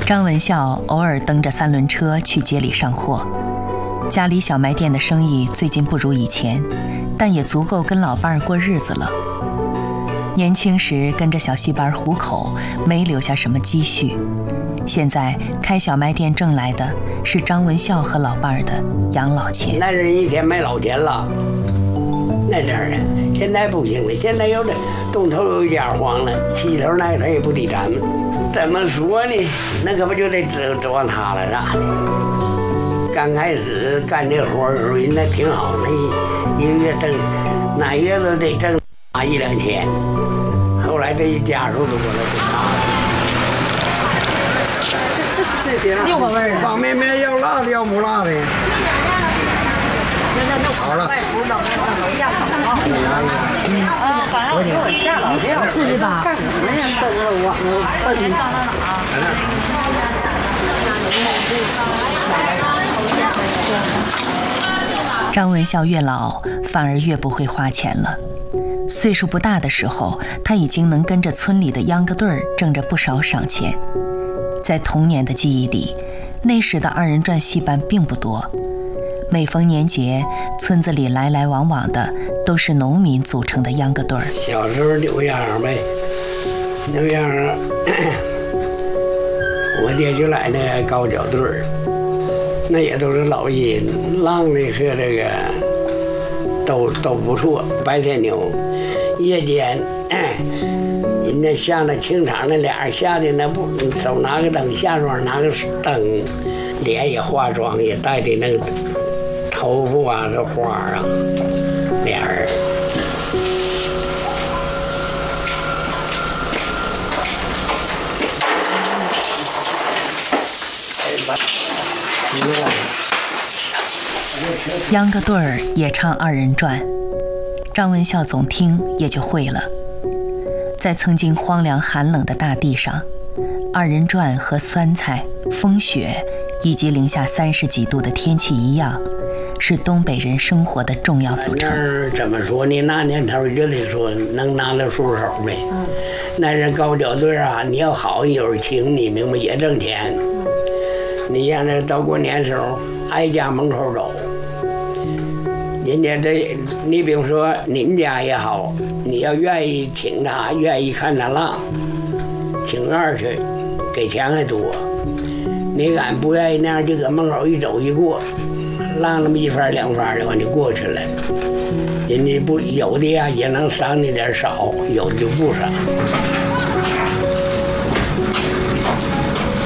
张文孝偶尔蹬着3轮车去街里上货，家里小卖店的生意最近不如以前，但也足够跟老伴儿过日子了。年轻时跟着小戏班糊口，没留下什么积蓄，现在开小卖店挣来的是张文孝和老伴儿的养老钱。 那人一天买老钱了，那阵儿现在不行了，现在有的东头有一家黄了，西头那他也不理咱们。怎么说呢？那可不就得指望他了啥的。刚开始干这活的时候，人家挺好，那一个月挣，哪月都得挣1-2千。后来这一家数都过来就差了。 6个味儿。 方便面要辣的要不辣的？好了。 反正给我下老料，48。干什么呀？蹬了我奔上到哪？张文孝越老，反而越不会花钱了。岁数不大的时候，他已经能跟着村里的秧歌队儿挣着不少赏钱。在童年的记忆里，那时的2人转戏班并不多。每逢年节，村子里来来往往的都是农民组成的秧歌队儿。 小时候扭秧呗，扭秧，我爹就来那高脚队儿，那也都是老人，浪的和这个都不错。白天扭，夜间，人家像那清场那俩人下去，那不手拿个灯，下庄拿个灯，脸也化妆，也戴的那个。头发啊，这花啊，脸儿。 秧歌队儿也唱2人转，张文孝总听也就会了。在曾经荒凉寒冷的大地上，2人转和酸菜、风雪以及零下30几度的天气一样，是东北人生活的重要组成。 怎么说呢？那年头就得说能拿到出手呗。那人高脚队啊，你要好，有人请你，明白也挣钱。你像这到过年时候，挨家门口走，人家这，你比如说您家也好，你要愿意请他，愿意看他浪，请2去，给钱还多。你敢不愿意那样，就搁门口一走一过。浪那么1番2番的话，你过去了，人家不有的呀也能赏你点少，有的就不赏。